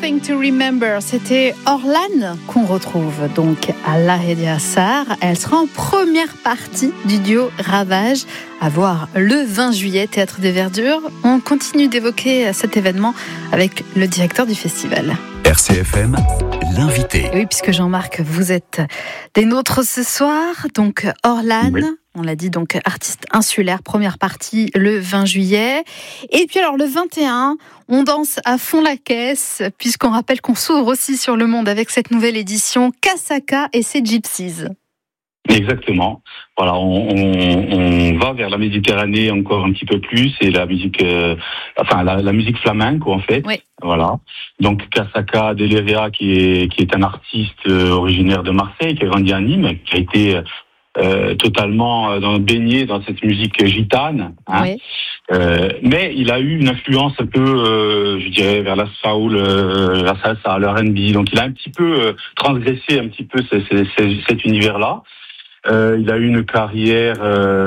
Something to Remember, c'était Orlan qu'on retrouve donc à l'Arrêt Sarre. Elle sera en première partie du duo Ravage à voir le 20 juillet, Théâtre des Verdures. On continue d'évoquer cet événement avec le directeur du festival. RCFM, l'invité. Oui, puisque Jean-Marc, vous êtes des nôtres ce soir. Donc Orlan, oui. On l'a dit, donc artiste insulaire, première partie le 20 juillet. Et puis alors le 21, on danse à fond la caisse, puisqu'on rappelle qu'on s'ouvre aussi sur le monde avec cette nouvelle édition Kasaka et ses Gypsies. Exactement. Voilà, on va vers la Méditerranée encore un petit peu plus, et la musique, la musique flamenco en fait. Oui. Voilà. Donc Kasaka Deleria, qui est un artiste originaire de Marseille, qui a grandi à Nîmes, qui a été totalement baigné dans cette musique gitane, hein. Oui. Mais il a eu une influence un peu, je dirais, vers la soul, la salsa, le R&B. Donc il a un petit peu transgressé un petit peu cet univers-là. Il a eu une carrière,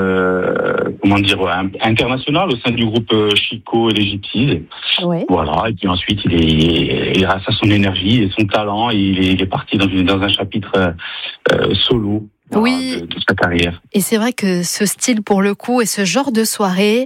internationale au sein du groupe Chico et les Gypsies. Oui. Voilà. Et puis ensuite, il grâce à son énergie et son talent, il est parti dans un chapitre solo. Voilà, oui, de sa carrière. Et c'est vrai que ce style, pour le coup, et ce genre de soirée,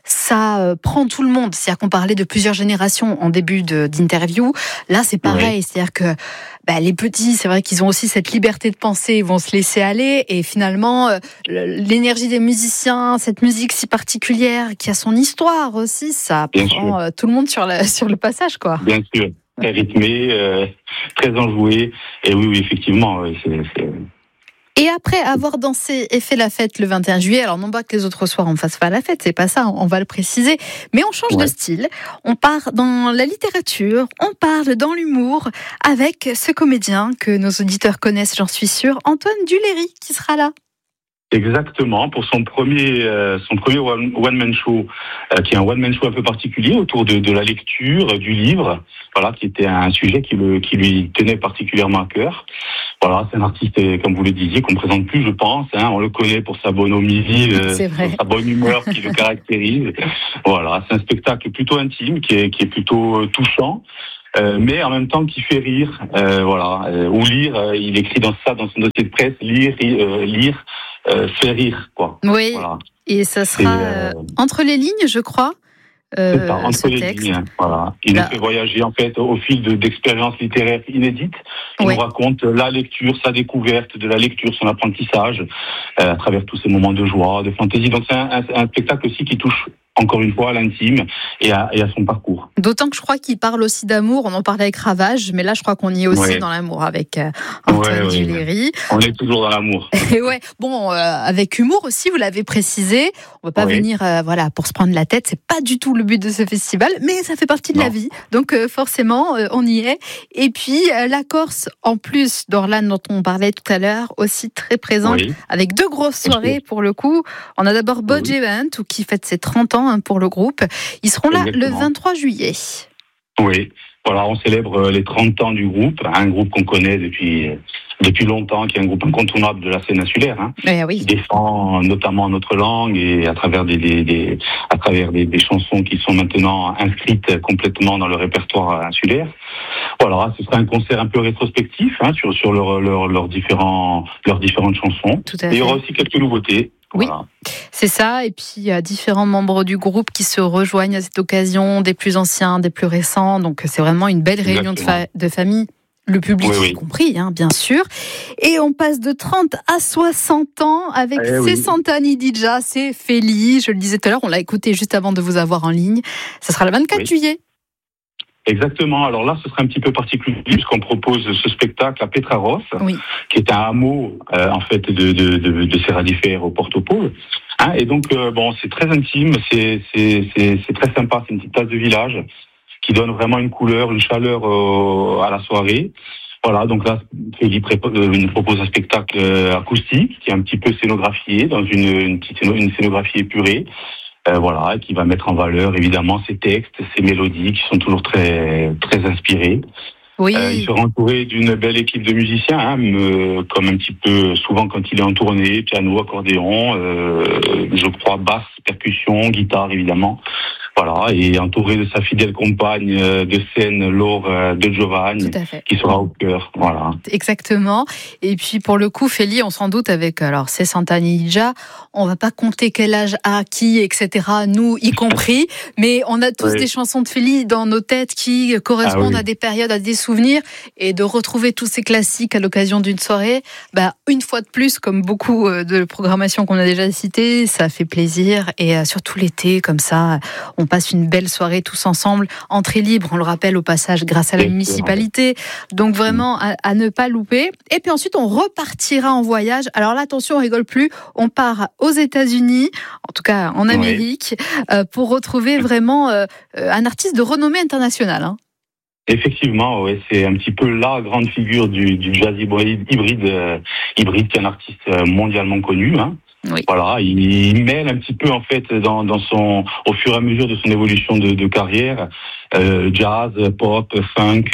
ça prend tout le monde. C'est-à-dire qu'on parlait de plusieurs générations en début d'interview. Là, c'est pareil. Oui. C'est-à-dire que les petits, c'est vrai qu'ils ont aussi cette liberté de penser, ils vont se laisser aller. Et finalement, l'énergie des musiciens, cette musique si particulière, qui a son histoire aussi, ça prend tout le monde sur le passage, quoi. Bien sûr. Très rythmé, très enjoué. Et oui, effectivement, c'est... Et après avoir dansé et fait la fête le 21 juillet, alors non pas que les autres soirs on fasse pas la fête, c'est pas ça, on va le préciser, mais on change de style, on part dans la littérature, on parle dans l'humour avec ce comédien que nos auditeurs connaissent, j'en suis sûre, Antoine Duléry, qui sera là. Exactement, pour son premier one-man show, qui est un one-man show un peu particulier autour de la lecture, du livre, voilà, qui était un sujet qui lui tenait particulièrement à cœur. Voilà, c'est un artiste, comme vous le disiez, qu'on ne présente plus, je pense, hein. On le connaît pour sa bonhomie, sa bonne humeur qui le caractérise. Voilà, c'est un spectacle plutôt intime, qui est plutôt touchant. Mais en même temps qui fait rire, ou lire, il écrit dans son dossier de presse, lire fait rire, quoi. Oui, voilà. Et ça sera entre les lignes, je crois. C'est ça, entre les lignes, voilà. Il nous fait voyager en fait au fil d'expériences littéraires inédites. Il nous raconte la lecture, sa découverte de la lecture, son apprentissage, à travers tous ces moments de joie, de fantaisie. Donc c'est un spectacle aussi qui touche encore une fois à l'intime et à son parcours. D'autant que je crois qu'il parle aussi d'amour, on en parlait avec Ravage, mais là je crois qu'on y est aussi dans l'amour avec Antoine Duléry. On est toujours dans l'amour. Et avec humour aussi, vous l'avez précisé, on ne va pas venir pour se prendre la tête, c'est pas du tout le but de ce festival, mais ça fait partie de la vie, donc forcément on y est. Et puis la Corse, en plus d'Orlan dont on parlait tout à l'heure, aussi très présente, avec deux grosses soirées pour le coup. On a d'abord Bodge Event, qui fête ses 30 ans pour le groupe. Ils seront là le 23 juillet. Oui, voilà, on célèbre les 30 ans du groupe, un groupe qu'on connaît depuis longtemps, qui est un groupe incontournable de la scène insulaire, qui défend notamment notre langue et à travers des chansons qui sont maintenant inscrites complètement dans le répertoire insulaire. Voilà, ce sera un concert un peu rétrospectif sur leurs différentes chansons. Tout à fait. Et il y aura aussi quelques nouveautés. Oui, c'est ça. Et puis, il y a différents membres du groupe qui se rejoignent à cette occasion, des plus anciens, des plus récents. Donc, c'est vraiment une belle réunion de famille. Le public y compris, bien sûr. Et on passe de 30 à 60 ans avec Sessantani Dija, c'est Feli. Je le disais tout à l'heure, on l'a écouté juste avant de vous avoir en ligne. Ça sera le 24 juillet. Exactement. Alors là, ce sera un petit peu particulier puisqu'on propose ce spectacle à Petraros, qui est un hameau en fait de Serradifère au Porto-Pôle. Et donc c'est très intime, c'est très sympa. C'est une petite place de village qui donne vraiment une couleur, une chaleur à la soirée. Voilà, donc là, Feli nous propose un spectacle acoustique qui est un petit peu scénographié dans une scénographie épurée. Qui va mettre en valeur évidemment ses textes, ses mélodies qui sont toujours très très inspirées. Oui. Il sera entouré d'une belle équipe de musiciens, comme un petit peu souvent quand il est en tournée, piano, accordéon, je crois basse, percussion, guitare évidemment. Voilà, et entouré de sa fidèle compagne de scène, Laure de Giovanni, qui sera au cœur. Voilà. Exactement. Et puis pour le coup, Feli, on s'en doute avec C'est Santanija, on va pas compter quel âge a qui, etc. Nous y compris, mais on a tous des chansons de Feli dans nos têtes qui correspondent à des périodes, à des souvenirs, et de retrouver tous ces classiques à l'occasion d'une soirée, une fois de plus, comme beaucoup de programmations qu'on a déjà citées, ça fait plaisir. Et surtout l'été, comme ça, on passe une belle soirée tous ensemble, entrée libre, on le rappelle au passage, grâce à la municipalité. Donc vraiment à ne pas louper. Et puis ensuite, on repartira en voyage. Alors là, attention, on rigole plus. On part aux États-Unis, en tout cas en Amérique, pour retrouver vraiment un artiste de renommée internationale. Hein. Effectivement, c'est un petit peu la grande figure du jazz hybride, qui est un artiste mondialement connu. Hein. Oui. Voilà, il mêle un petit peu en fait au fur et à mesure de son évolution de carrière, jazz, pop, funk,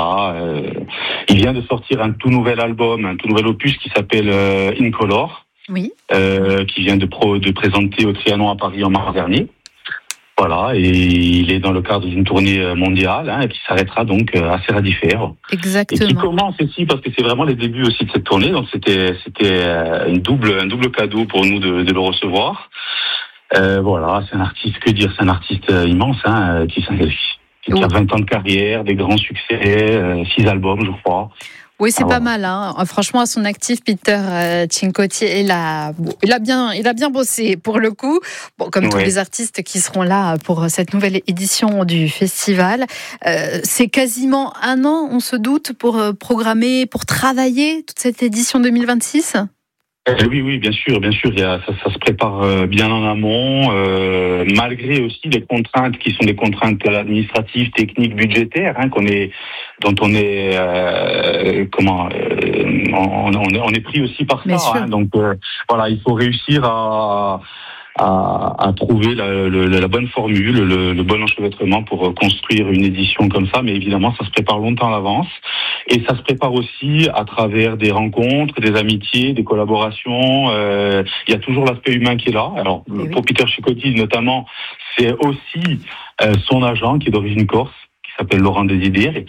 il vient de sortir un tout nouvel album, un tout nouvel opus qui s'appelle In Color, qui vient de présenter au Trianon à Paris en mars dernier. Voilà, et il est dans le cadre d'une tournée mondiale, qui s'arrêtera donc à Serradifert. Exactement. Et qui commence ici parce que c'est vraiment les débuts aussi de cette tournée, donc c'était un double cadeau pour nous de le recevoir. Voilà, c'est un artiste, c'est un artiste immense, qui a 20 ans de carrière, des grands succès, 6 albums, je crois. Oui, c'est pas mal. Hein. Franchement, à son actif, Peter Cincotti, il a bien bossé pour le coup. Bon, comme tous les artistes qui seront là pour cette nouvelle édition du festival. C'est quasiment un an, on se doute, pour programmer, pour travailler toute cette édition 2026. Oui, bien sûr. Ça se prépare bien en amont, malgré aussi les contraintes qui sont des contraintes administratives, techniques, budgétaires, dont on est on est pris aussi par ça. Donc il faut réussir à trouver la bonne formule, le bon enchevêtrement pour construire une édition comme ça, mais évidemment ça se prépare longtemps à l'avance et ça se prépare aussi à travers des rencontres, des amitiés, des collaborations. Il y a toujours l'aspect humain qui est là. Alors pour Peter Cincotti notamment, c'est aussi son agent qui est d'origine corse, qui s'appelle Laurent Desideri,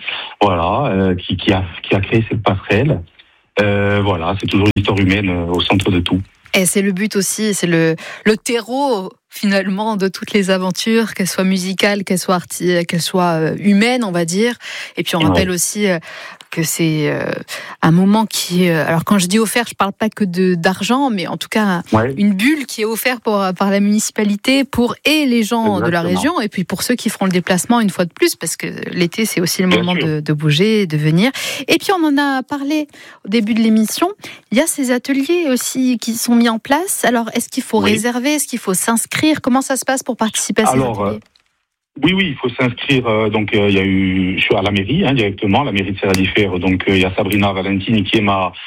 qui a créé cette passerelle. C'est toujours l'histoire humaine au centre de tout. Et c'est le but aussi, c'est le terreau finalement de toutes les aventures, qu'elles soient musicales, qu'elles soient humaines, on va dire. Et puis on rappelle aussi que c'est un moment qui est... Alors quand je dis offert, je parle pas que d'argent, mais en tout cas une bulle qui est offerte par la municipalité pour les gens de la région et puis pour ceux qui feront le déplacement une fois de plus, parce que l'été c'est aussi le moment de bouger, de venir. Et puis on en a parlé au début de l'émission, il y a ces ateliers aussi qui sont mis en place. Alors est-ce qu'il faut réserver, est-ce qu'il faut s'inscrire? Comment ça se passe pour participer à ces ateliers? Oui, il faut s'inscrire. Donc, il y a eu, je suis à la mairie directement, la mairie de Serradifert. Donc, il y a Sabrina Valentini qui est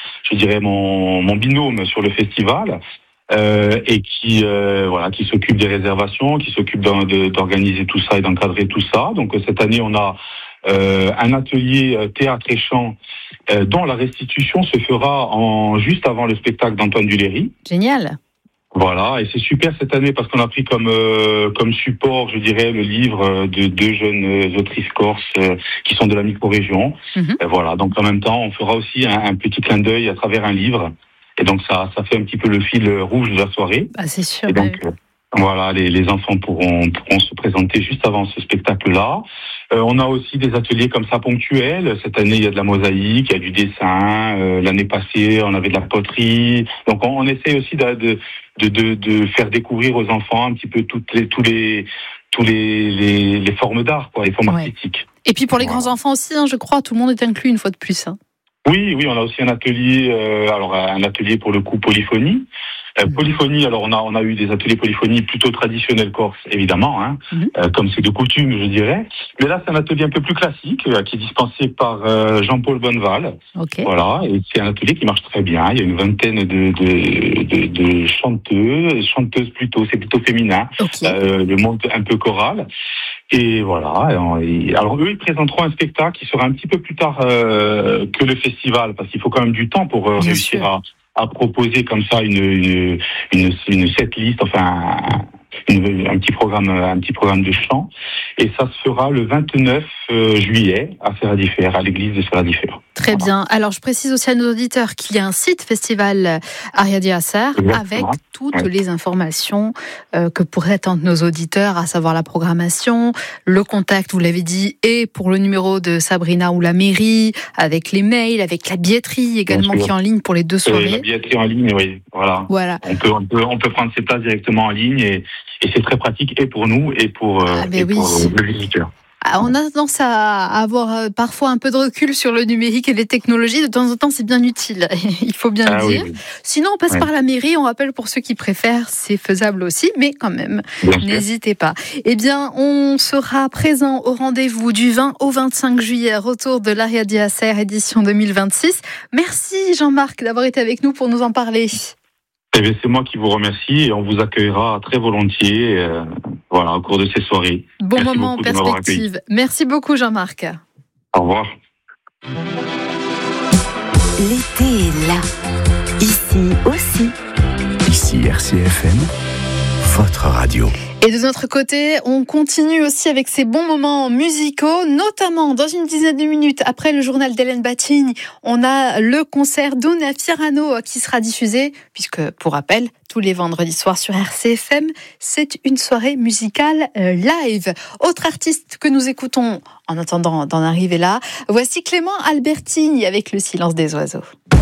mon binôme sur le festival et qui s'occupe des réservations, qui s'occupe d'organiser tout ça et d'encadrer tout ça. Donc, cette année, on a un atelier théâtre et chant dont la restitution se fera juste avant le spectacle d'Antoine Duléry. Génial. Voilà, et c'est super cette année parce qu'on a pris comme support, je dirais, le livre de 2 jeunes autrices corses qui sont de la micro-région. Donc en même temps, on fera aussi un petit clin d'œil à travers un livre. Et donc ça fait un petit peu le fil rouge de la soirée. C'est sûr. Et donc les enfants pourront se présenter juste avant ce spectacle-là. On a aussi des ateliers comme ça ponctuels. Cette année, il y a de la mosaïque, il y a du dessin. L'année passée, on avait de la poterie. Donc on essaie aussi de faire découvrir aux enfants un petit peu toutes les formes d'art, les formes artistiques. Et puis pour les grands enfants aussi, je crois, tout le monde est inclus une fois de plus. Oui, on a aussi un atelier, un atelier pour le coup polyphonie. Polyphonie, alors on a eu des ateliers polyphonie plutôt traditionnels corse, évidemment, comme c'est de coutume, je dirais. Mais là, c'est un atelier un peu plus classique, qui est dispensé par Jean-Paul Bonneval. Voilà, et c'est un atelier qui marche très bien. Il y a une vingtaine de chanteuses plutôt, c'est plutôt féminin, le monde un peu choral. Et voilà. Alors eux, ils présenteront un spectacle qui sera un petit peu plus tard que le festival, parce qu'il faut quand même du temps pour réussir à proposer comme ça une setlist, un petit programme de chant. Et ça se fera le 29 juillet à Serradifert, à l'église de Serradifert. Très bien. Alors, je précise aussi à nos auditeurs qu'il y a un site Festival Ariadi Asser avec toutes les informations que pourraient attendre nos auditeurs, à savoir la programmation, le contact, vous l'avez dit, et pour le numéro de Sabrina ou la mairie, avec les mails, avec la billetterie également qui est en ligne pour les 2 soirées. La billetterie en ligne, oui. Voilà. On peut prendre ses places directement en ligne et c'est très pratique et pour nous et pour le visiteur. On a tendance à avoir parfois un peu de recul sur le numérique et les technologies. De temps en temps, c'est bien utile, il faut bien le dire. Oui. Sinon, on passe par la mairie. On rappelle pour ceux qui préfèrent, c'est faisable aussi, mais quand même, n'hésitez pas. Eh bien, on sera présent au rendez-vous du 20 au 25 juillet, retour de l'Ariadi Asser édition 2026. Merci Jean-Marc d'avoir été avec nous pour nous en parler. C'est moi qui vous remercie et on vous accueillera très volontiers au cours de ces soirées. Bon moment en perspective. Merci beaucoup Jean-Marc. Au revoir. L'été est là. Ici aussi. Ici RCFM, votre radio. Et de notre côté, on continue aussi avec ces bons moments musicaux, notamment dans une dizaine de minutes après le journal d'Hélène Batigny, on a le concert d'Una Fiorano qui sera diffusé, puisque pour rappel, tous les vendredis soirs sur RCFM, c'est une soirée musicale live. Autre artiste que nous écoutons en attendant d'en arriver là, voici Clément Albertini avec Le silence des oiseaux.